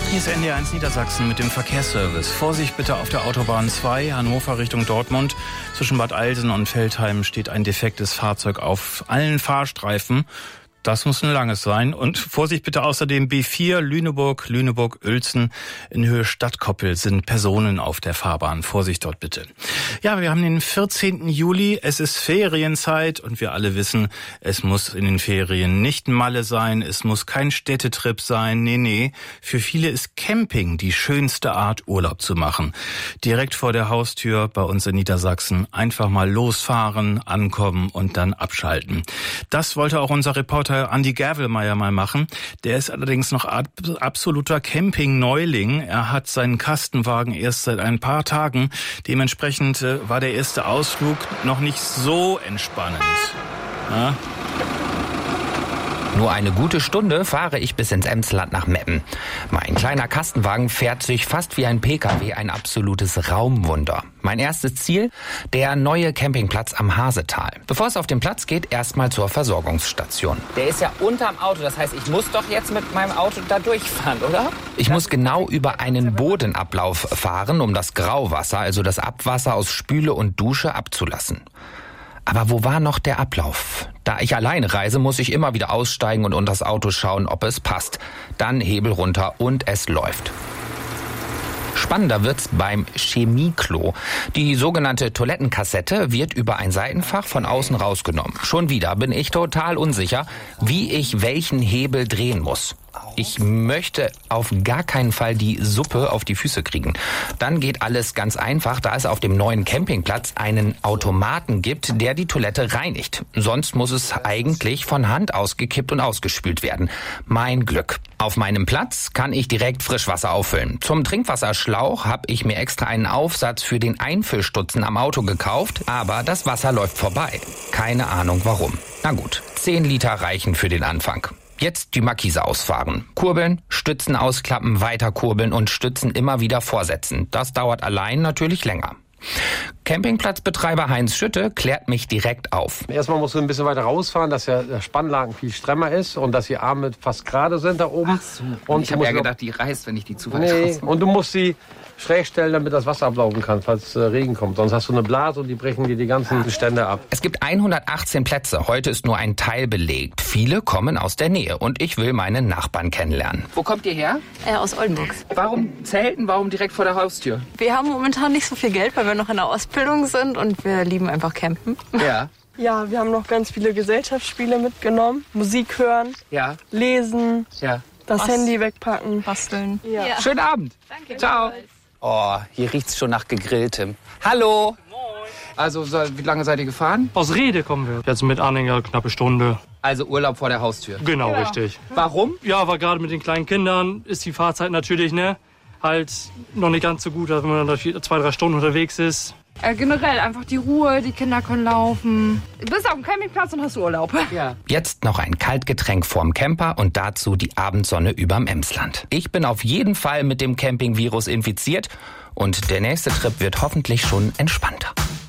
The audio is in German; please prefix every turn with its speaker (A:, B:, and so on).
A: Hier ist NDR1 Niedersachsen mit dem Verkehrsservice. Vorsicht bitte auf der Autobahn 2, Hannover Richtung Dortmund. Zwischen Bad Alsen und Veltheim steht ein defektes Fahrzeug auf allen Fahrstreifen. Das muss ein langes sein. Und Vorsicht bitte außerdem B4, Lüneburg-Uelzen in Höhe Stadtkoppel sind Personen auf der Fahrbahn. Vorsicht dort bitte. Ja, wir haben den 14. Juli, es ist Ferienzeit und wir alle wissen, es muss in den Ferien nicht Malle sein, es muss kein Städtetrip sein, nee. Für viele ist Camping die schönste Art, Urlaub zu machen. Direkt vor der Haustür bei uns in Niedersachsen einfach mal losfahren, ankommen und dann abschalten. Das wollte auch unser Reporter Andi Gervelmeier mal machen. Der ist allerdings noch absoluter Camping-Neuling. Er hat seinen Kastenwagen erst seit ein paar Tagen. Dementsprechend war der erste Ausflug noch nicht so entspannend. Ja?
B: Nur eine gute Stunde fahre ich bis ins Emsland nach Meppen. Mein kleiner Kastenwagen fährt sich fast wie ein PKW, ein absolutes Raumwunder. Mein erstes Ziel, der neue Campingplatz am Hasetal. Bevor es auf den Platz geht, erstmal zur Versorgungsstation. Der ist ja unterm Auto, das heißt, ich muss doch jetzt mit meinem Auto da durchfahren, oder? Ich muss genau über einen Bodenablauf fahren, um das Grauwasser, also das Abwasser aus Spüle und Dusche abzulassen. Aber wo war noch der Ablauf? Da ich alleine reise, muss ich immer wieder aussteigen und unter das Auto schauen, ob es passt. Dann Hebel runter und es läuft. Spannender wird's beim Chemieklo. Die sogenannte Toilettenkassette wird über ein Seitenfach von außen rausgenommen. Schon wieder bin ich total unsicher, wie ich welchen Hebel drehen muss. Ich möchte auf gar keinen Fall die Suppe auf die Füße kriegen. Dann geht alles ganz einfach, da es auf dem neuen Campingplatz einen Automaten gibt, der die Toilette reinigt. Sonst muss es eigentlich von Hand ausgekippt und ausgespült werden. Mein Glück. Auf meinem Platz kann ich direkt Frischwasser auffüllen. Zum Trinkwasserschlauch habe ich mir extra einen Aufsatz für den Einfüllstutzen am Auto gekauft, aber das Wasser läuft vorbei. Keine Ahnung warum. Na gut, 10 Liter reichen für den Anfang. Jetzt die Markise ausfahren. Kurbeln, Stützen ausklappen, weiter kurbeln und Stützen immer wieder vorsetzen. Das dauert allein natürlich länger. Campingplatzbetreiber Heinz Schütte klärt mich direkt auf.
C: Erstmal musst du ein bisschen weiter rausfahren, dass ja der Spannlagen viel stremmer ist und dass die Arme fast gerade sind da oben.
B: Ach so. Und ich habe ja gedacht, die reißt, wenn ich die zu weit raus.
C: Und du musst sie schräg stellen, damit das Wasser ablaufen kann, falls Regen kommt. Sonst hast du eine Blase und die brechen dir die ganzen Stände ab.
B: Es gibt 118 Plätze. Heute ist nur ein Teil belegt. Viele kommen aus der Nähe und ich will meine Nachbarn kennenlernen. Wo kommt ihr her?
D: Aus Oldenburg.
B: Warum Zelten? Warum direkt vor der Haustür?
D: Wir haben momentan nicht so viel Geld, weil wir noch in der Ausbildung sind und wir lieben einfach campen.
B: Ja.
E: Ja, wir haben noch ganz viele Gesellschaftsspiele mitgenommen. Musik hören, lesen, das Handy wegpacken,
D: basteln.
E: Ja.
B: Schönen Abend.
D: Danke.
B: Ciao. Oh, hier riecht's schon nach Gegrilltem. Hallo. Moin. Also, wie lange seid ihr gefahren?
F: Aus Rede kommen wir. Jetzt mit Anhänger knappe Stunde.
B: Also Urlaub vor der Haustür.
F: Genau, richtig.
B: Warum?
F: Ja, weil gerade mit den kleinen Kindern ist die Fahrzeit natürlich, halt noch nicht ganz so gut, wenn man dann 2-3 Stunden unterwegs ist.
G: Generell einfach die Ruhe, die Kinder können laufen. Du bist auf dem Campingplatz und hast Urlaub.
B: Ja. Jetzt noch ein Kaltgetränk vorm Camper und dazu die Abendsonne überm Emsland. Ich bin auf jeden Fall mit dem Campingvirus infiziert und der nächste Trip wird hoffentlich schon entspannter.